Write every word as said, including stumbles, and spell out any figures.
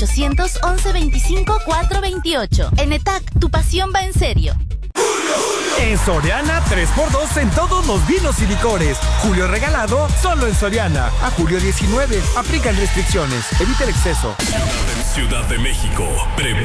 ochocientos once veinticinco cuatrocientos veintiocho. En E T A C, tu pasión va en serio. En Soriana, tres por dos en todos los vinos y licores. Julio regalado, solo en Soriana. A julio diecinueve, aplican restricciones. Evita el exceso. Ciudad de México.